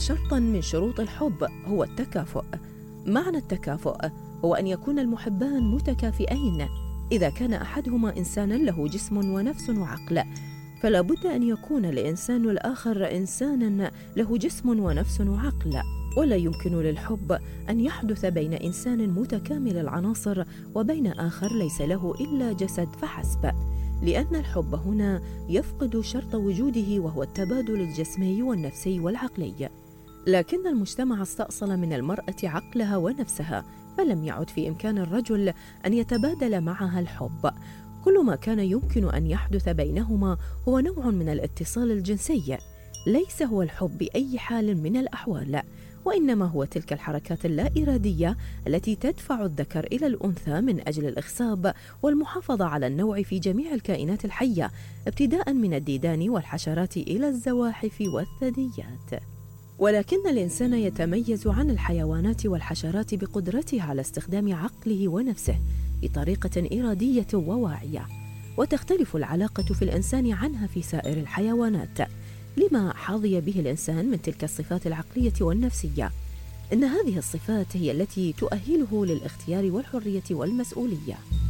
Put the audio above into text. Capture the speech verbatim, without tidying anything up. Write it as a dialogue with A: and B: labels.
A: شرطاً من شروط الحب هو التكافؤ. معنى التكافؤ هو أن يكون المحبان متكافئين. إذا كان أحدهما إنساناً له جسم ونفس وعقل، فلا بد أن يكون الإنسان الآخر إنساناً له جسم ونفس وعقل. ولا يمكن للحب أن يحدث بين إنسان متكامل العناصر وبين آخر ليس له إلا جسد فحسب، لأن الحب هنا يفقد شرط وجوده، وهو التبادل الجسمي والنفسي والعقلي. لكن المجتمع استأصل من المرأة عقلها ونفسها، فلم يعد في إمكان الرجل أن يتبادل معها الحب. كل ما كان يمكن أن يحدث بينهما هو نوع من الاتصال الجنسي، ليس هو الحب بأي حال من الأحوال، وإنما هو تلك الحركات اللا إرادية التي تدفع الذكر إلى الأنثى من أجل الإخصاب والمحافظة على النوع في جميع الكائنات الحية، ابتداء من الديدان والحشرات إلى الزواحف والثدييات. ولكن الإنسان يتميز عن الحيوانات والحشرات بقدرته على استخدام عقله ونفسه بطريقة إرادية وواعية، وتختلف العلاقة في الإنسان عنها في سائر الحيوانات لما حظي به الإنسان من تلك الصفات العقلية والنفسية. إن هذه الصفات هي التي تؤهله للاختيار والحرية والمسؤولية.